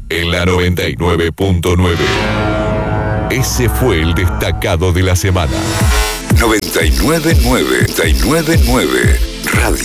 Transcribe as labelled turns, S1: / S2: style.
S1: en la 99.9. Ese fue el destacado de la semana.
S2: 99.9 Radio.